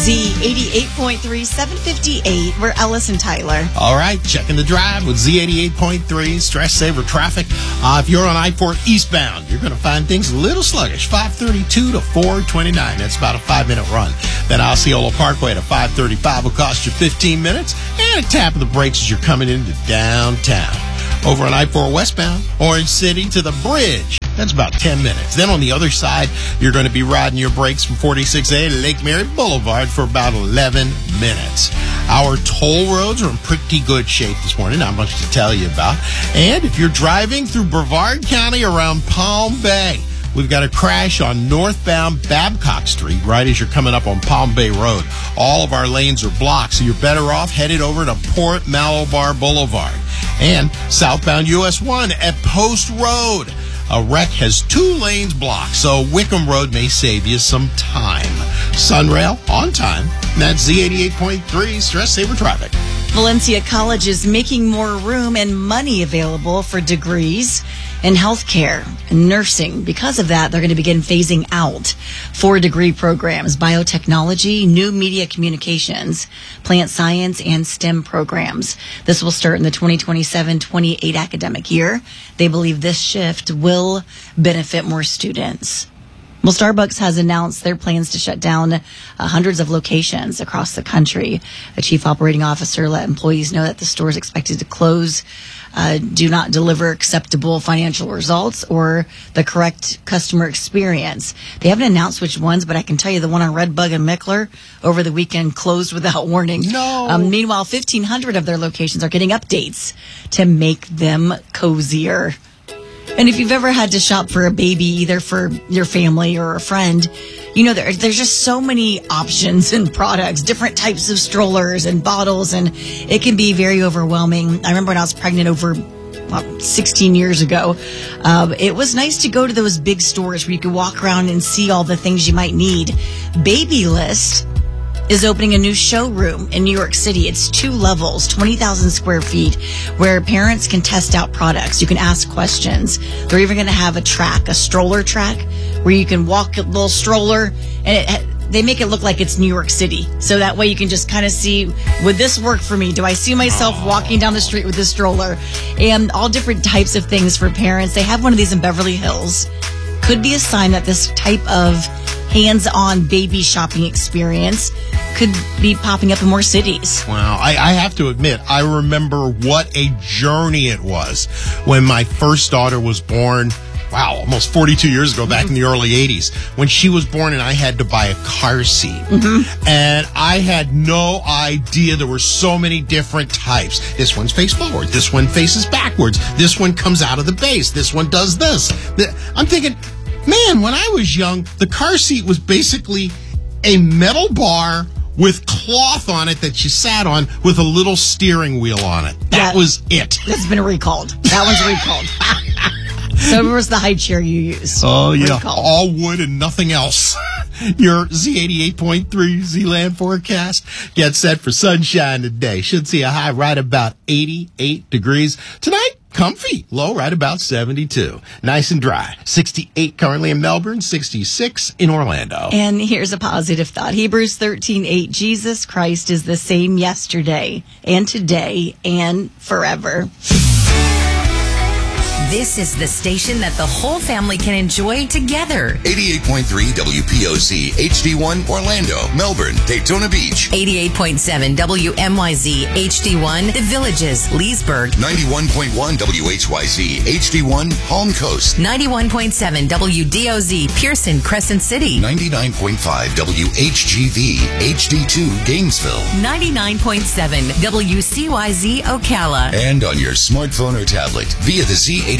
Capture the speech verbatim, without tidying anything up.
Z eighty-eight point three, seven fifty-eight. We're Ellis and Tyler. All right, checking the drive with Z eighty-eight point three, stress saver traffic. Uh, if you're on I four eastbound, you're going to find things a little sluggish. five thirty-two to four twenty-nine. That's about a five-minute run. Then Osceola Parkway to five thirty-five will cost you fifteen minutes. And a tap of the brakes as you're coming into downtown. Over on I four westbound, Orange City to the bridge. That's about ten minutes. Then on the other side, you're going to be riding your brakes from forty-six A to Lake Merritt Boulevard for about eleven minutes. Our toll roads are in pretty good shape this morning. Not much to tell you about. And if you're driving through Brevard County around Palm Bay, we've got a crash on northbound Babcock Street right as you're coming up on Palm Bay Road. All of our lanes are blocked, so you're better off headed over to Port Malabar Boulevard. And southbound U S one at Post Road. A wreck has two lanes blocked, so Wickham Road may save you some time. Sunrail, on time. That's Z eighty-eight point three, stress saver traffic. Valencia College is making more room and money available for degrees in healthcare and nursing. Because of that, they're going to begin phasing out four degree programs: biotechnology, new media communications, plant science, and STEM programs. This will start in the twenty twenty-seven twenty-eight academic year. They believe this shift will benefit more students. Well, Starbucks has announced their plans to shut down uh, hundreds of locations across the country. A chief operating officer let employees know that the store is expected to close, uh, do not deliver acceptable financial results or the correct customer experience. They haven't announced which ones, but I can tell you the one on Redbug and Mickler over the weekend closed without warning. No. Um, meanwhile, fifteen hundred of their locations are getting updates to make them cozier. And if you've ever had to shop for a baby, either for your family or a friend, you know, there, there's just so many options and products, different types of strollers and bottles, and it can be very overwhelming. I remember when I was pregnant over well, sixteen years ago, uh, it was nice to go to those big stores where you could walk around and see all the things you might need. Babylist is opening a new showroom in New York City. It's two levels, twenty thousand square feet, where parents can test out products. You can ask questions. They're even going to have a track, a stroller track, where you can walk a little stroller, and it, they make it look like it's New York City. So that way you can just kind of see, would this work for me? Do I see myself Aww. walking down the street with this stroller? And all different types of things for parents. They have one of these in Beverly Hills. Could be a sign that this type of hands-on baby shopping experience could be popping up in more cities. Wow. I, I have to admit, I remember what a journey it was when my first daughter was born. Wow, almost forty-two years ago, back mm-hmm. in the early eighties, when she was born and I had to buy a car seat. Mm-hmm. And I had no idea there were so many different types. This one's face forward. This one faces backwards. This one comes out of the base. This one does this. I'm thinking, man, when I was young, the car seat was basically a metal bar with cloth on it that you sat on with a little steering wheel on it. That yeah, was it. That's been recalled. That one's recalled. So it was the high chair you used. Oh, yeah. Recalled. All wood and nothing else. Your Z eighty-eight point three Z-Land forecast. Get set for sunshine today. Should see a high right about eighty-eight degrees. Tonight, comfy. Low right about seventy-two. Nice and dry. sixty-eight currently in Melbourne, sixty-six in Orlando. And here's a positive thought. Hebrews thirteen eight. Jesus Christ is the same yesterday and today and forever. This is the station that the whole family can enjoy together. eighty-eight point three W P O Z, H D one, Orlando, Melbourne, Daytona Beach. eighty-eight point seven W M Y Z, H D one, The Villages, Leesburg. ninety-one point one W H Y Z, H D one, Palm Coast. ninety-one point seven W D O Z, Pearson, Crescent City. ninety-nine point five W H G V, H D two, Gainesville. ninety-nine point seven W C Y Z, Ocala. And on your smartphone or tablet via the Z eighty-eight